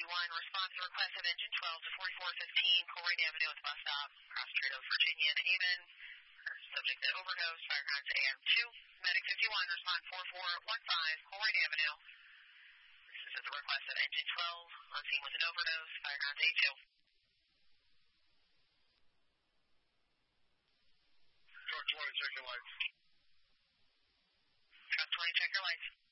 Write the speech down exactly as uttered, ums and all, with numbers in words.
one, response to request of engine twelve to forty-four fifteen, Colerain Avenue at the bus stop, across Tritos, Virginia, and Haven. Subject to overdose, fire contact A M two. Medic fifty-one, respond four four one five, Colerain Avenue. This is at the request of engine twelve, on scene with an overdose, fire contact A two. Truck twenty, check your lights. Truck twenty, check your lights.